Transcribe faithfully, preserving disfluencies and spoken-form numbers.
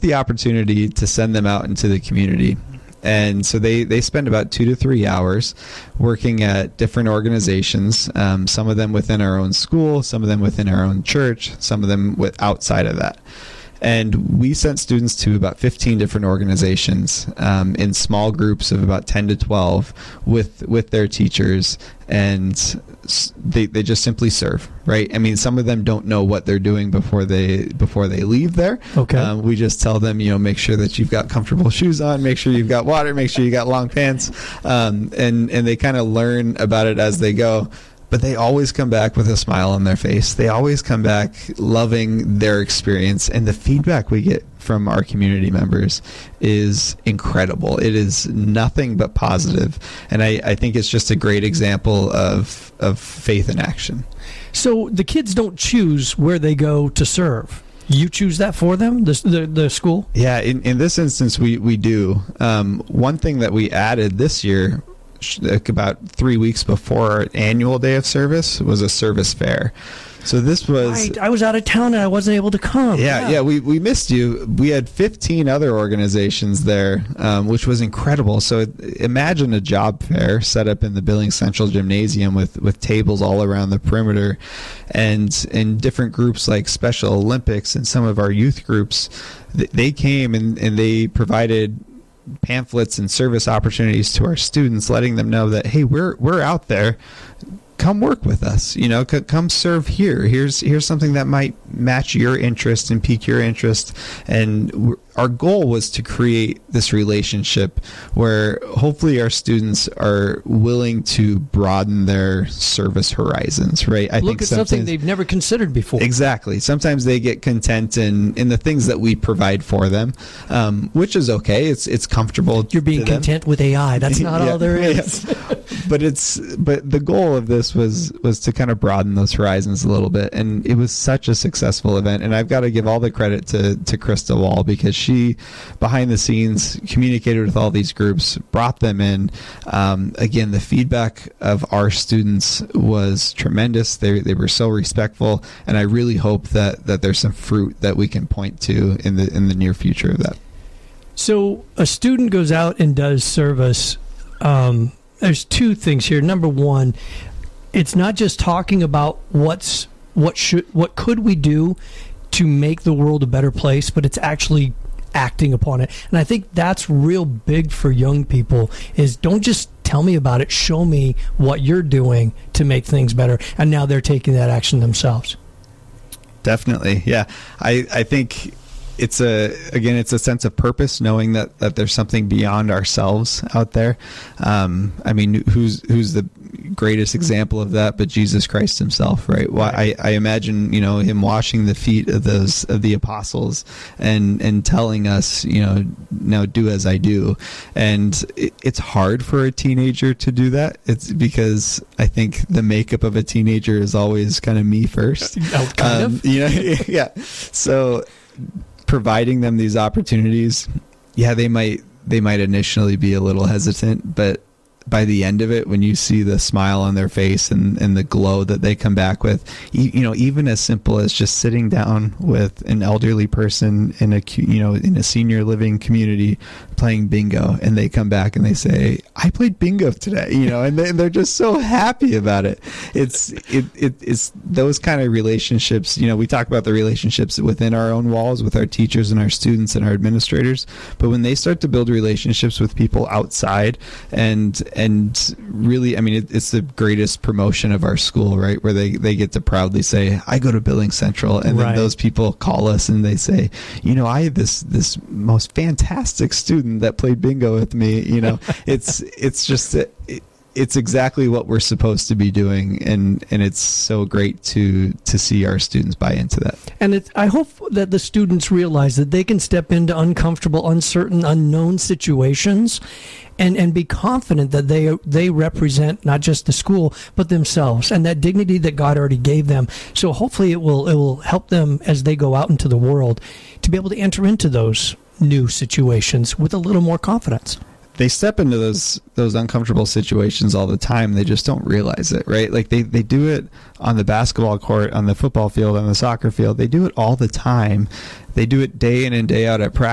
the opportunity to send them out into the community. And so they, they spend about two to three hours working at different organizations, um, some of them within our own school, some of them within our own church, some of them with outside of that. And we sent students to about fifteen different organizations um, in small groups of about ten to twelve with with their teachers, and they they just simply serve, right? I mean, some of them don't know what they're doing before they before they leave there. Okay. Um, we just tell them, you know, make sure that you've got comfortable shoes on, make sure you've got water, make sure you got long pants, um, and and they kind of learn about it as they go. But they always come back with a smile on their face. They always come back loving their experience. And the feedback we get from our community members is incredible. It is nothing but positive. And I, I think it's just a great example of, of faith in action. So the kids don't choose where they go to serve. You choose that for them, the the, the school? Yeah, in, in this instance, we, we do. Um, one thing that we added this year, about three weeks before our annual day of service, was a service fair. So this was... Right. I was out of town and I wasn't able to come. Yeah, yeah, yeah, we, we missed you. We had fifteen other organizations there, um, which was incredible. So imagine a job fair set up in the Billings Central Gymnasium with, with tables all around the perimeter, and in different groups like Special Olympics and some of our youth groups, they came and, and they provided pamphlets and service opportunities to our students, letting them know that, hey, we're we're out there. Come work with us, you know, c- come serve here. Here's here's something that might match your interest and pique your interest. And we're, our goal was to create this relationship where hopefully our students are willing to broaden their service horizons, right? I Look think at something they've never considered before. Exactly. Sometimes they get content in, in the things that we provide for them, um, which is okay. It's it's comfortable. You're being to them. content with A I. That's not Yeah, all there is. yeah. But it's but the goal of this was was to kind of broaden those horizons a little bit, and it was such a successful event. And I've got to give all the credit to to Krista Wall, because she, behind the scenes, communicated with all these groups, brought them in. Um, again, the feedback of our students was tremendous. They they were so respectful, and I really hope that that there's some fruit that we can point to in the in the near future of that. So a student goes out and does service. Um, there's two things here. Number one, it's not just talking about what's what should what could we do to make the world a better place, but it's actually acting upon it. And I think that's real big for young people, is don't just tell me about it, show me what you're doing to make things better. And now they're taking that action themselves. Definitely. Yeah. I, I think it's a, again, it's a sense of purpose, knowing that, that there's something beyond ourselves out there. Um, I mean, who's, who's the greatest example of that but Jesus Christ himself, right? Well, I, I imagine, you know, him washing the feet of those, of the apostles, and, and telling us, you know, now do as I do. And it, it's hard for a teenager to do that. It's because I think the makeup of a teenager is always kind of me first. Oh, kind um, of. You know, yeah. So providing them these opportunities, yeah, they might they might initially be a little hesitant, but by the end of it, when you see the smile on their face and, and the glow that they come back with, you, you know, even as simple as just sitting down with an elderly person in a, you know, in a senior living community playing bingo, and they come back and they say, I played bingo today, you know, and they, they're just so happy about it. It's, it, it, it's those kind of relationships. You know, we talk about the relationships within our own walls with our teachers and our students and our administrators, but when they start to build relationships with people outside, and And really, I mean, it, it's the greatest promotion of our school, right? Where they, they get to proudly say, I go to Billings Central. And Right. then those people call us and they say, you know, I had this, this most fantastic student that played bingo with me. You know, it's, it's just, it, it's exactly what we're supposed to be doing. And, and it's so great to, to see our students buy into that. And it, I hope that the students realize that they can step into uncomfortable, uncertain, unknown situations and, and be confident that they they represent not just the school, but themselves and that dignity that God already gave them. So hopefully it will it will help them as they go out into the world to be able to enter into those new situations with a little more confidence. They step into those those uncomfortable situations all the time. They just don't realize it, right? Like they, they do it on the basketball court, on the football field, on the soccer field. They do it all the time. They do it day in and day out at practice.